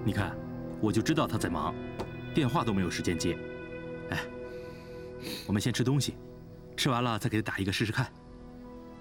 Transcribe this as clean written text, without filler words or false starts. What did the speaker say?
你看，我就知道他在忙，电话都没有时间接。哎，我们先吃东西，吃完了再给他打一个试试看。